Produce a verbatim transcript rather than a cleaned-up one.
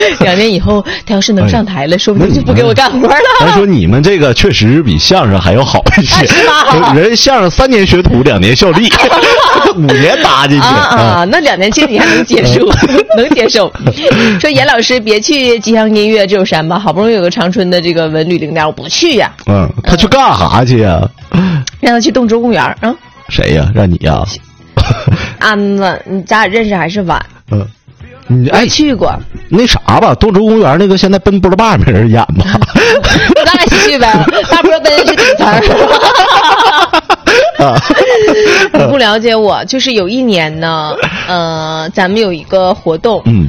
两年以后，他要是能上台了，说不定就不给我干活了。 咱说你们这个确实比相声还要好一些， 啊、 人相声三年学徒，两年效力，五年搭进去啊啊！那两年其实你还能接受，能接受。说严老师别去吉祥音乐这种山吧，好不容易有个长春的这个文旅景点，我不去呀、 啊。嗯，他去干啥去呀、 啊？让他去洞州公园啊。 谁呀？让你呀？ 安子，你咱俩认识还是晚？ 嗯。你哎去过那啥吧，洞州公园那个现在奔波了吧没人演吧？ 咱俩一起去呗，大波奔是底词儿。你不了解我，就是有一年呢，呃，咱们有一个活动， 嗯，